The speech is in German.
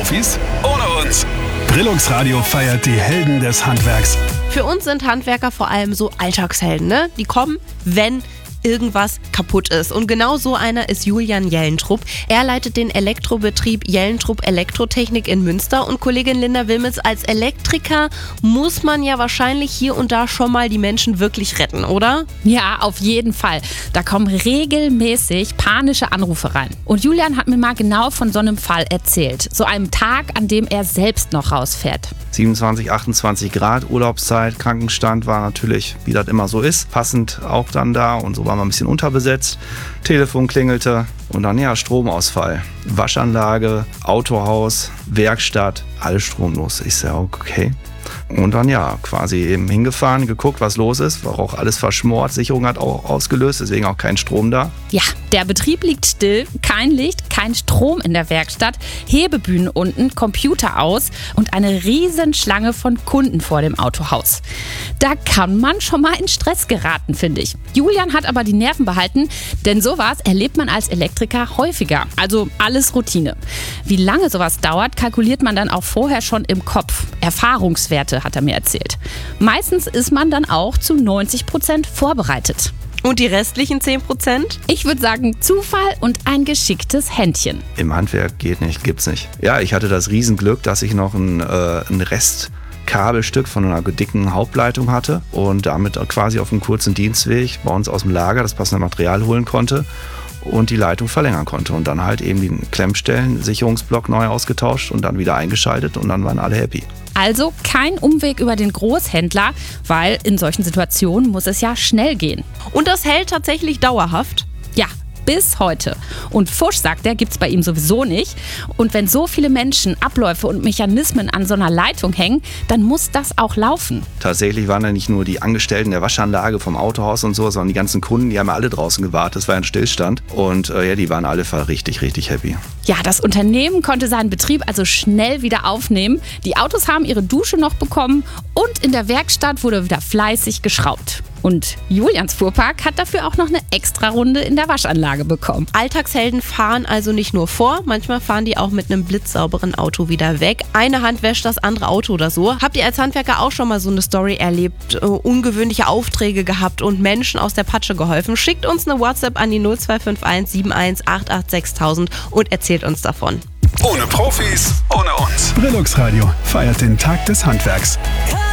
Profis ohne uns. Brillux Radio feiert die Helden des Handwerks. Für uns sind Handwerker vor allem so Alltagshelden, ne? Die kommen, wenn irgendwas kaputt ist. Und genau so einer ist Julian Jellentrup. Er leitet den Elektrobetrieb Jellentrup Elektrotechnik in Münster. Und Kollegin Linda Wilmitz, als Elektriker muss man ja wahrscheinlich hier und da schon mal die Menschen wirklich retten, oder? Ja, auf jeden Fall. Da kommen regelmäßig panische Anrufe rein. Und Julian hat mir mal genau von so einem Fall erzählt. So einem Tag, an dem er selbst noch rausfährt. 27, 28 Grad, Urlaubszeit, Krankenstand war natürlich, wie das immer so ist, passend auch dann da und so waren wir ein bisschen unterbesetzt. Telefon klingelte und dann Stromausfall. Waschanlage, Autohaus, Werkstatt, alles stromlos. Ich sage, okay. Und dann quasi eben hingefahren, geguckt, was los ist, war auch alles verschmort, Sicherung hat auch ausgelöst, deswegen auch kein Strom da. Ja, der Betrieb liegt still, kein Licht, kein Strom in der Werkstatt, Hebebühnen unten, Computer aus und eine riesen Schlange von Kunden vor dem Autohaus. Da kann man schon mal in Stress geraten, finde ich. Julian hat aber die Nerven behalten, denn sowas erlebt man als Elektriker häufiger, also alles Routine. Wie lange sowas dauert, kalkuliert man dann auch vorher schon im Kopf. Erfahrungswerte, hat er mir erzählt. Meistens ist man dann auch zu 90% vorbereitet. Und die restlichen 10%? Ich würde sagen, Zufall und ein geschicktes Händchen. Im Handwerk geht nicht, gibt's nicht. Ja, ich hatte das Riesenglück, dass ich noch ein Restkabelstück von einer dicken Hauptleitung hatte und damit quasi auf einem kurzen Dienstweg bei uns aus dem Lager das passende Material holen konnte und die Leitung verlängern konnte. Und dann halt eben den Klemmstellen, Sicherungsblock neu ausgetauscht und dann wieder eingeschaltet und dann waren alle happy. Also kein Umweg über den Großhändler, weil in solchen Situationen muss es ja schnell gehen. Und das hält tatsächlich dauerhaft? Ja, bis heute. Und Fusch, sagt er, gibt's bei ihm sowieso nicht. Und wenn so viele Menschen, Abläufe und Mechanismen an so einer Leitung hängen, dann muss das auch laufen. Tatsächlich waren ja nicht nur die Angestellten der Waschanlage vom Autohaus und so, sondern die ganzen Kunden, die haben ja alle draußen gewartet. Es war ein Stillstand. Und die waren alle richtig, richtig happy. Ja, das Unternehmen konnte seinen Betrieb also schnell wieder aufnehmen. Die Autos haben ihre Dusche noch bekommen und in der Werkstatt wurde wieder fleißig geschraubt. Und Julians Fuhrpark hat dafür auch noch eine Extra-Runde in der Waschanlage bekommen. Alltagshelden fahren also nicht nur vor, manchmal fahren die auch mit einem blitzsauberen Auto wieder weg. Eine Hand wäscht das andere Auto oder so. Habt ihr als Handwerker auch schon mal so eine Story erlebt, ungewöhnliche Aufträge gehabt und Menschen aus der Patsche geholfen? Schickt uns eine WhatsApp an die 0251 71 88 6000 und erzählt uns davon. Ohne Profis, ohne uns. Brillux Radio feiert den Tag des Handwerks.